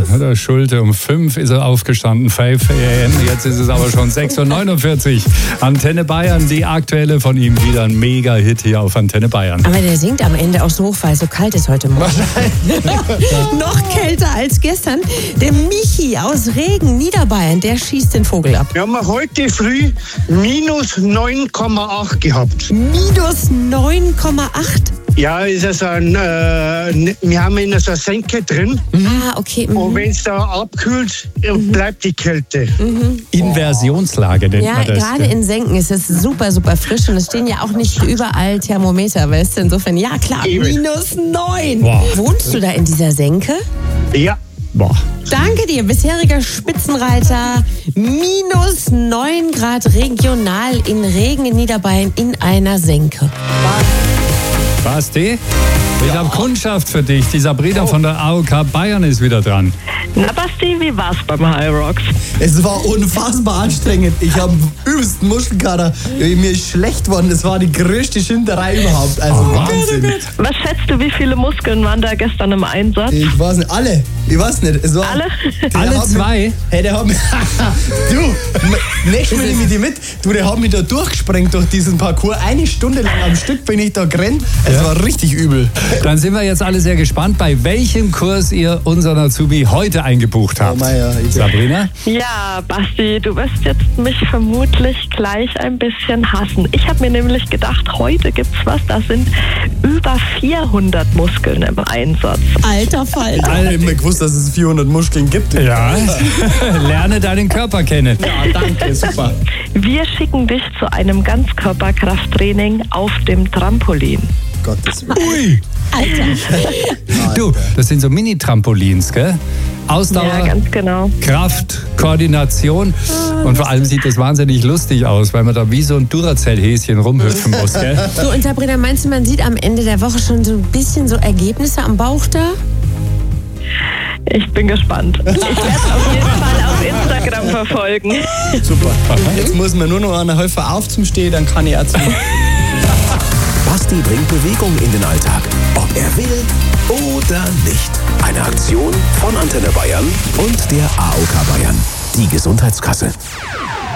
der Schulte. Um 5 ist er aufgestanden, 5 a.m. Jetzt ist es aber schon 6.49 Uhr. Antenne Bayern, die aktuelle von ihm. Wieder ein Mega-Hit hier auf Antenne Bayern. Aber der singt am Ende auch so hoch, weil es so kalt ist heute Morgen. Noch kälter als gestern. Der Michi aus Regen, Niederbayern, der schießt den Vogel ab. Wir haben heute früh minus 9,8 gehabt. Minus 9,8. Ja, ist also wir haben in so eine Senke drin. Ah, okay. Und wenn es da abkühlt, bleibt die Kälte. Inversionslage nennt Ja, man das. gerade in Senken ist es super, super frisch und es stehen ja auch nicht überall Thermometer, weißt du? Insofern, ja klar, Eben. minus 9. Wow. Wohnst du da in dieser Senke? Ja. Boah. Danke dir, bisheriger Spitzenreiter. Minus 9 Grad regional in Regen in Niederbayern in einer Senke. Basti, ich habe Kundschaft für dich. Die Sabrina von der AOK Bayern ist wieder dran. Na Basti, wie war's beim High Rocks? Es war unfassbar anstrengend. Ich habe übelsten Muskelkater. Mir ist schlecht worden. Es war die größte Schinderei überhaupt. Also Wahnsinn. Was schätzt du, wie viele Muskeln waren da gestern im Einsatz? Ich weiß nicht, alle. Ich weiß nicht. Es war, Alle? Alle zwei? Der hat mich, du, nächstes Mal nehme ich die mit. Du, der hat mich da durchgesprengt durch diesen Parcours. 1 Stunde lang am Stück bin ich da gerannt. Es war richtig übel. Dann sind wir jetzt alle sehr gespannt, bei welchem Kurs ihr unseren Azubi heute eingebucht habt. Oh mein, ja, Sabrina? Ja, Basti, du wirst jetzt mich vermutlich gleich ein bisschen hassen. Ich habe mir nämlich gedacht, heute gibt's was, da sind über 400 Muskeln im Einsatz. Alter Fall. Ich habe immer gewusst, dass es 400 Muskeln gibt. Ja, lerne deinen Körper kennen. Ja, danke, super. Wir schicken dich zu einem Ganzkörperkrafttraining auf dem Trampolin. Gottes Willen. Ui! Du, das sind so Mini-Trampolins, gell? Ausdauer, Ja, ganz genau. Kraft, Koordination und vor allem sieht das wahnsinnig lustig aus, weil man da wie so ein Duracell-Häschen rumhüpfen muss, gell? So, und Sabrina, meinst du, man sieht am Ende der Woche schon so ein bisschen so Ergebnisse am Bauch da? Ich bin gespannt. Ich werde auf jeden Fall auf Instagram verfolgen. Super. Jetzt muss mir nur noch einer helfen auf zum Stehen, dann kann ich auch zum... Basti bringt Bewegung in den Alltag. Ob er will oder nicht. Eine Aktion von Antenne Bayern und der AOK Bayern. Die Gesundheitskasse.